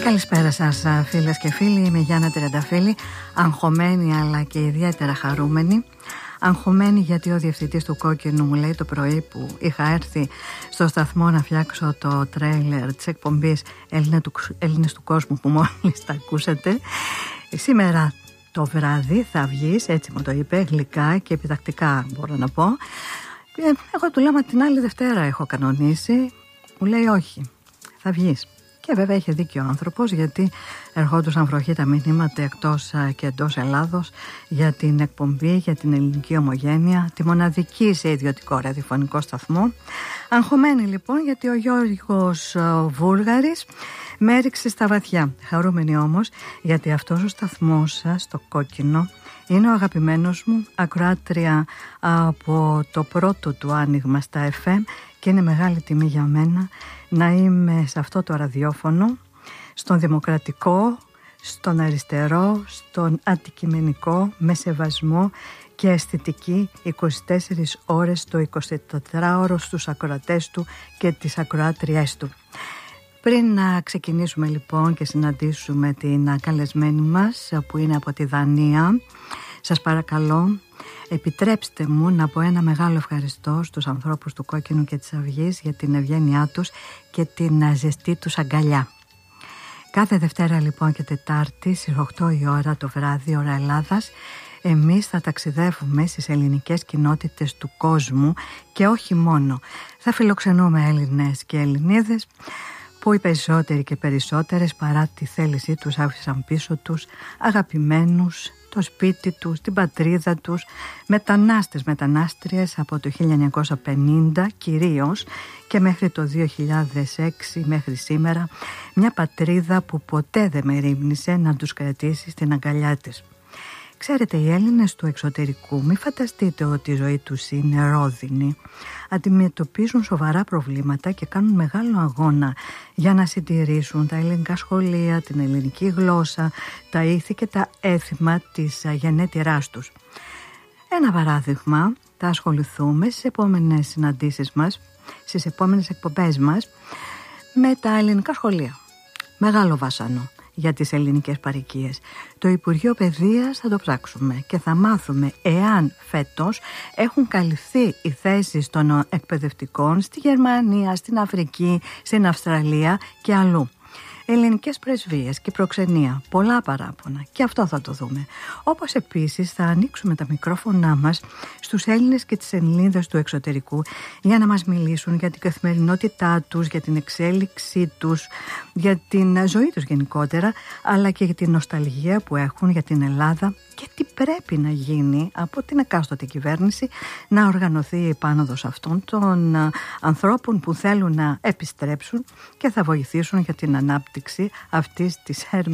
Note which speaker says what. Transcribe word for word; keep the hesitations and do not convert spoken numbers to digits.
Speaker 1: Καλησπέρα σας φίλες και φίλοι, είμαι Γιάννα Τριανταφύλλη, αγχωμένη αλλά και ιδιαίτερα χαρούμενη. Αγχωμένη γιατί ο διευθυντής του Κόκκινου μου λέει το πρωί που είχα έρθει στο σταθμό να φτιάξω το τρέιλερ της εκπομπής Έλληνες του κόσμου που μόλις τα ακούσατε, σήμερα το βράδυ θα βγεις, έτσι μου το είπε, γλυκά και επιτακτικά μπορώ να πω. Εγώ του λέω μα την άλλη Δευτέρα έχω κανονίσει, μου λέει όχι, θα βγεις. Και βέβαια είχε δίκιο ο άνθρωπος, γιατί ερχόντουσαν βροχή τα μηνύματα εκτός και εντός Ελλάδος για την εκπομπή, για την ελληνική ομογένεια, τη μοναδική σε ιδιωτικό ραδιοφωνικό σταθμό. Αγχωμένη λοιπόν γιατί ο Γιώργος Βούλγαρης με έριξε στα βαθιά. Χαρούμενη όμως γιατί αυτός ο σταθμός σας, το Κόκκινο, είναι ο αγαπημένος μου, ακροάτρια από το πρώτο του άνοιγμα στα εφ εμ και είναι μεγάλη τιμή για μένα να είμαι σε αυτό το ραδιόφωνο, στον δημοκρατικό, στον αριστερό, στον αντικειμενικό, με σεβασμό και αισθητική είκοσι τέσσερις ώρες το εικοσιτετράωρο στους ακροατές του και τις ακροάτριές του. Πριν να ξεκινήσουμε λοιπόν και συναντήσουμε την καλεσμένη μας που είναι από τη Δανία, σας παρακαλώ επιτρέψτε μου να πω ένα μεγάλο ευχαριστώ στους ανθρώπους του Κόκκινου και της Αυγής για την ευγένειά τους και την ζεστή τους αγκαλιά. Κάθε Δευτέρα λοιπόν και Τετάρτη στις οκτώ η ώρα το βράδυ, ώρα Ελλάδας, εμείς θα ταξιδεύουμε στις ελληνικές κοινότητες του κόσμου και όχι μόνο. Θα φιλοξενούμε Έλληνες και Ελληνίδες που οι περισσότεροι και περισσότερες παρά τη θέλησή τους άφησαν πίσω τους αγαπημένους, το σπίτι τους, την πατρίδα τους, μετανάστες, μετανάστριες από το χίλια εννιακόσια πενήντα κυρίως και μέχρι το δύο χιλιάδες έξι μέχρι σήμερα, μια πατρίδα που ποτέ δεν μερίμνησε να τους κρατήσει στην αγκαλιά της. Ξέρετε, οι Έλληνες του εξωτερικού, μην φανταστείτε ότι η ζωή τους είναι ρόδινη. Αντιμετωπίζουν σοβαρά προβλήματα και κάνουν μεγάλο αγώνα για να συντηρήσουν τα ελληνικά σχολεία, την ελληνική γλώσσα, τα ήθη και τα έθιμα της γενέτειράς τους. Ένα παράδειγμα, θα ασχοληθούμε στις επόμενες συναντήσεις μας, στις επόμενες εκπομπές μας, με τα ελληνικά σχολεία. Μεγάλο βάσανο για τις ελληνικές παροικίες. Το Υπουργείο Παιδείας θα το ψάξουμε και θα μάθουμε εάν φέτος έχουν καλυφθεί οι θέσεις των εκπαιδευτικών στη Γερμανία, στην Αφρική, στην Αυστραλία και αλλού. Ελληνικές πρεσβείες και προξενία, πολλά παράπονα και αυτό θα το δούμε. Όπως επίσης θα ανοίξουμε τα μικρόφωνά μας στους Έλληνες και τις Ελληνίδες του εξωτερικού για να μας μιλήσουν για την καθημερινότητά τους, για την εξέλιξή τους, για την ζωή τους γενικότερα, αλλά και για την νοσταλγία που έχουν για την Ελλάδα και τι πρέπει να γίνει από την εκάστοτε κυβέρνηση να οργανωθεί η επάνωδος αυτών των ανθρώπων που θέλουν να επιστρέψουν και θα βοηθήσουν για την ανάπτυξη αυτής της